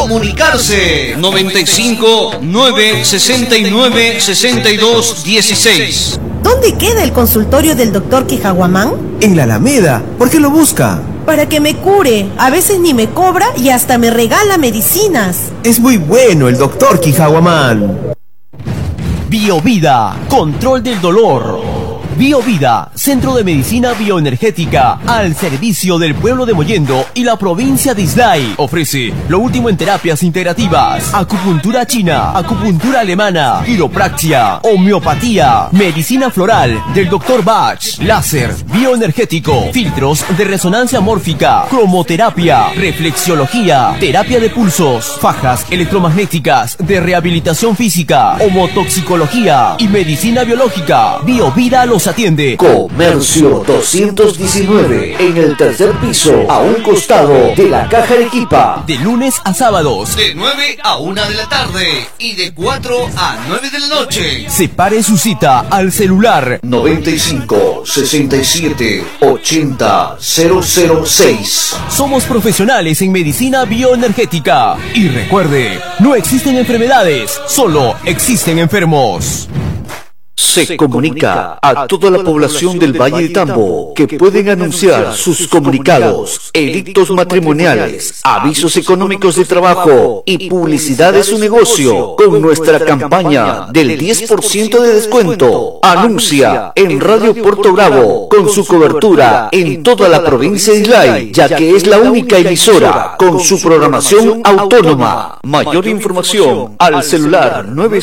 comunicarse. 95 969 62 16. ¿Dónde queda el consultorio del doctor Quijaguamán? En la Alameda. ¿Por qué lo busca? Para que me cure. A veces ni me cobra y hasta me regala medicinas. Es muy bueno el doctor Quijaguamán. Biovida, control del dolor. Biovida, centro de medicina bioenergética al servicio del pueblo de Mollendo y la provincia de Islay. Ofrece lo último en terapias integrativas, acupuntura china, acupuntura alemana, quiropraxia, homeopatía, medicina floral del Dr. Bach, láser, bioenergético, filtros de resonancia mórfica, cromoterapia, reflexiología, terapia de pulsos, fajas electromagnéticas de rehabilitación física, homotoxicología y medicina biológica. Biovida los atiende. Comercio 219 en el tercer piso, a un costado de la Caja Arequipa. De lunes a sábados, de 9 a 1 de la tarde y de 4 a 9 de la noche. Separe su cita al celular 95 67 80 006. Somos profesionales en medicina bioenergética. Y recuerde, no existen enfermedades, solo existen enfermos. Se comunica a toda la población del Valle de Tambo que pueden anunciar sus comunicados, edictos matrimoniales, avisos económicos de trabajo y publicidad de su negocio con nuestra campaña del 10% de descuento. Anuncia en Radio Puerto Bravo con su cobertura en toda la provincia de Islay, ya que es la única emisora con su programación autónoma. Mayor información al celular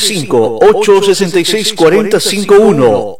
958664051 o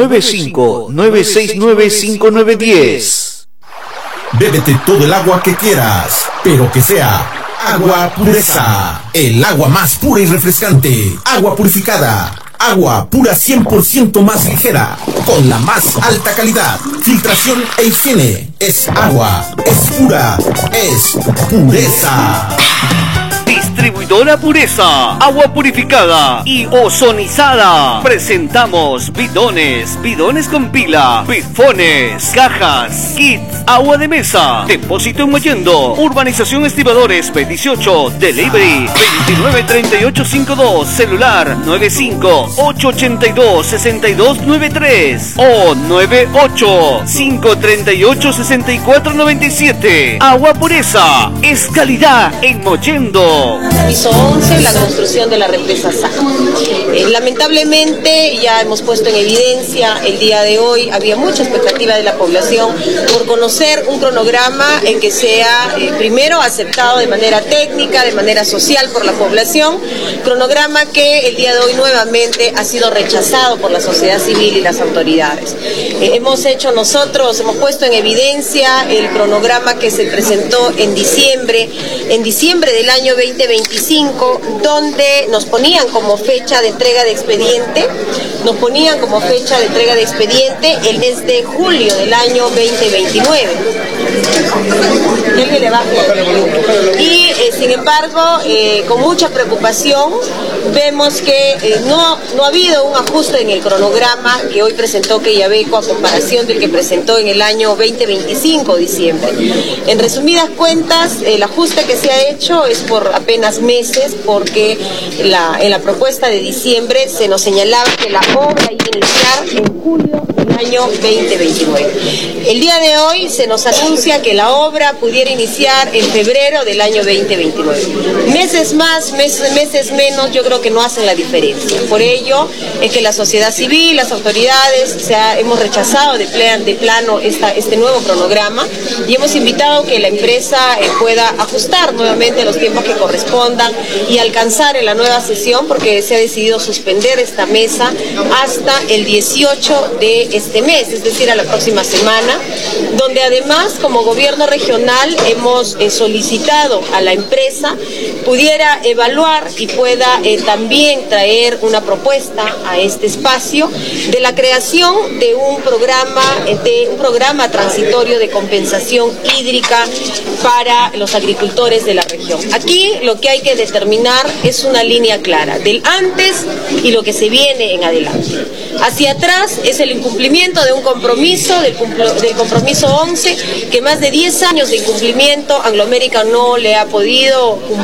95-969-5910. Bébete todo el agua que quieras, pero que sea agua pureza. El agua más pura y refrescante. Agua purificada. Agua pura 100% más ligera, con la más alta calidad, filtración e higiene. Es agua, es pura, es pureza. Distribuidora Pureza, agua purificada y ozonizada. Presentamos bidones, bidones con pila, bifones, cajas, kits, agua de mesa. Depósito en Mollendo, Urbanización Estibadores B18, Delivery 293852, celular 95-882-6293 o 98-538-6497. Agua Pureza es calidad en Mollendo. Piso 11, la construcción de la represa Sá. Lamentablemente ya hemos puesto en evidencia el día de hoy, había mucha expectativa de la población por conocer un cronograma en que sea primero aceptado de manera técnica, de manera social por la población, cronograma que el día de hoy nuevamente ha sido rechazado por la sociedad civil y las autoridades. Hemos puesto en evidencia el cronograma que se presentó en diciembre del año 2025, donde nos ponían como fecha de entrega de expediente, el mes de julio del año 2029. Y sin embargo, con mucha preocupación, vemos que no ha habido un ajuste en el cronograma que hoy presentó Quellaveco a comparación del que presentó en el año 2025, diciembre. En resumidas cuentas, el ajuste que se ha hecho es por apenas meses, porque en la propuesta de diciembre se nos señalaba que la obra iba a iniciar en julio del año 2029. El día de hoy se nos anuncia que la obra pudiera iniciar en febrero del año 2029. Meses más, meses menos, yo creo que no hacen la diferencia. Por ello es que la sociedad civil, las autoridades, hemos rechazado de plano este nuevo cronograma y hemos invitado que la empresa pueda ajustar nuevamente los tiempos que correspondan y alcanzar en la nueva sesión, porque se ha decidido suspender esta mesa hasta el 18 de este mes, es decir, a la próxima semana, donde además como gobierno regional hemos solicitado a la empresa pudiera evaluar y pueda también traer una propuesta a este espacio de la creación de un programa transitorio de compensación hídrica para los agricultores de la región. Aquí lo que hay que determinar es una línea clara del antes y lo que se viene en adelante. Hacia atrás es el incumplimiento de un compromiso, del compromiso 11, que más de 10 años de incumplimiento Anglo American no le ha podido cumplir